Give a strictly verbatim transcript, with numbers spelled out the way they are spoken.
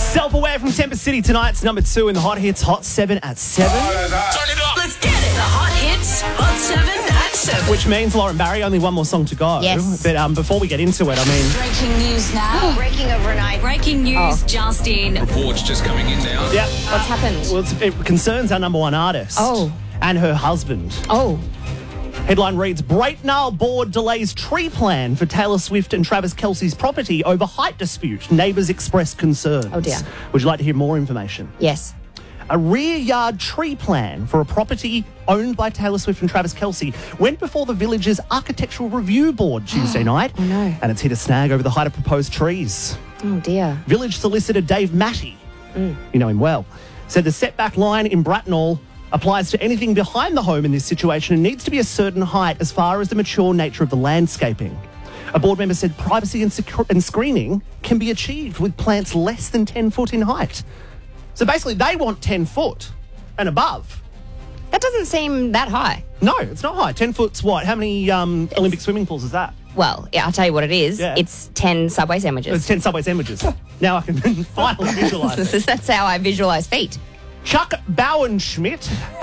Self-Aware from Tempest City tonight's number two in the Hot Hits Hot seven at seven. Turn it up. Let's get it. The Hot Hits Hot seven at seven. Which means, Lauren Barry, only one more song to go. Yes. But um, before we get into it, I mean... Breaking news now. Breaking overnight. Breaking news just in. Reports just coming in now. Yeah. What's happened? Well, it's, it concerns our number one artist. Oh. And her husband. Oh. Headline reads, Breaknell Board delays tree plan for Taylor Swift and Travis Kelce's property over height dispute. Neighbours express concerns. Oh, dear. Would you like to hear more information? Yes. A rear yard tree plan for a property owned by Taylor Swift and Travis Kelce went before the village's Architectural Review Board Tuesday night. Oh, no. And it's hit a snag over the height of proposed trees. Oh, dear. Village solicitor Dave Matty, Mm. you know him well, said the setback line in Bracknell applies to anything behind the home in this situation and needs to be a certain height as far as the mature nature of the landscaping. A board member said privacy and, secu- and screening can be achieved with plants less than ten foot in height. So basically they want ten foot and above. That doesn't seem that high. No, it's not high. ten foot's what? How many um, Olympic swimming pools is that? Well, yeah, I'll tell you what it is. Yeah. It's ten Subway It's sandwiches. ten Subway sandwiches. Now I can finally visualise it. That's how I visualise feet. Chuck Bauenschmidt